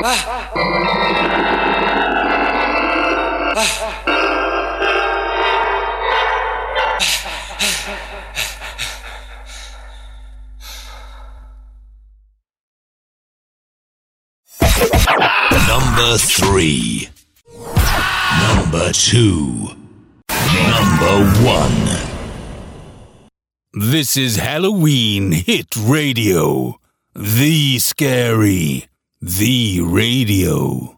Number 3. Number 2. Number 1. This is Halloween Hit Radio. The Scary. The Radio.